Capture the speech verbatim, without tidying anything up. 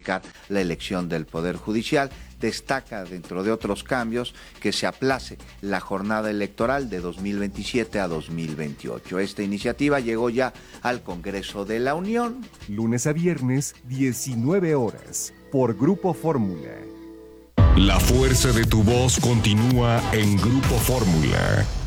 modificar la elección del Poder Judicial. Destaca, dentro de otros cambios, que se aplace la jornada electoral de dos mil veintisiete a dos mil veintiocho. Esta iniciativa llegó ya al Congreso de la Unión. Lunes a viernes, diecinueve horas, por Grupo Fórmula. La fuerza de tu voz continúa en Grupo Fórmula.